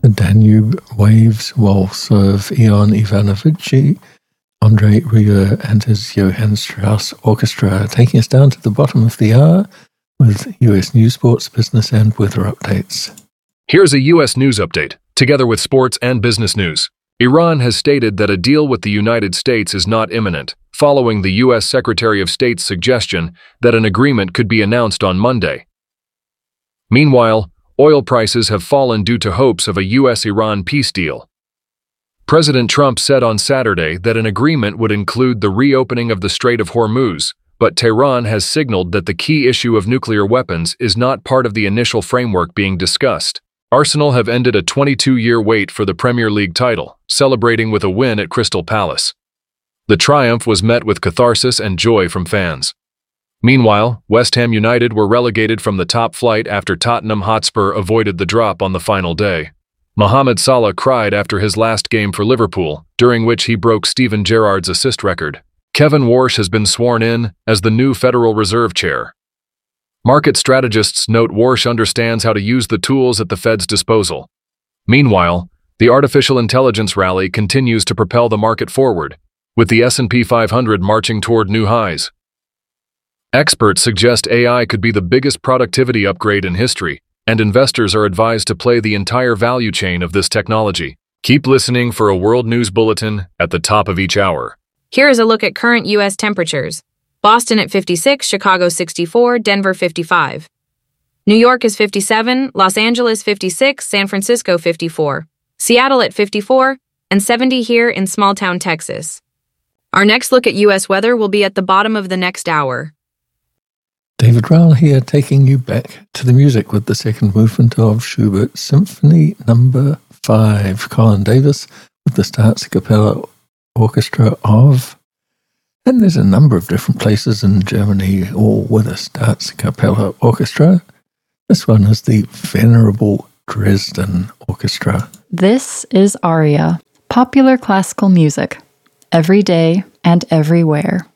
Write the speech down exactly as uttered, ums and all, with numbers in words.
The Danube Waves Waltz of Ion Ivanovici, Andrei Rieu and his Johann Strauss Orchestra, taking us down to the bottom of the hour with U S news, sports, business, and weather updates. Here's a U S news update, together with sports and business news. Iran has stated that a deal with the United States is not imminent, following the U S Secretary of State's suggestion that an agreement could be announced on Monday. Meanwhile, oil prices have fallen due to hopes of a U S Iran peace deal. President Trump said on Saturday that an agreement would include the reopening of the Strait of Hormuz, but Tehran has signaled that the key issue of nuclear weapons is not part of the initial framework being discussed. Arsenal have ended a twenty-two-year wait for the Premier League title, celebrating with a win at Crystal Palace. The triumph was met with catharsis and joy from fans. Meanwhile, West Ham United were relegated from the top flight after Tottenham Hotspur avoided the drop on the final day. Mohamed Salah cried after his last game for Liverpool, during which he broke Steven Gerrard's assist record. Kevin Warsh has been sworn in as the new Federal Reserve Chair. Market strategists note Warsh understands how to use the tools at the Fed's disposal. Meanwhile, the artificial intelligence rally continues to propel the market forward, with the S and P five hundred marching toward new highs. Experts suggest A I could be the biggest productivity upgrade in history, and investors are advised to play the entire value chain of this technology. Keep listening for a World News Bulletin at the top of each hour. Here is a look at current U S temperatures. Boston at fifty-six, Chicago sixty-four, Denver fifty-five. New York is fifty-seven, Los Angeles fifty-six, San Francisco fifty-four, Seattle at fifty-four, and seventy here in small-town Texas. Our next look at U S weather will be at the bottom of the next hour. David Rowell here, taking you back to the music with the second movement of Schubert's Symphony Number Five. Colin Davis with the Staatskapelle Orchestra of, and there's a number of different places in Germany, all with a Staatskapelle Orchestra. This one is the Venerable Dresden Orchestra. This is Aria, popular classical music, every day and everywhere.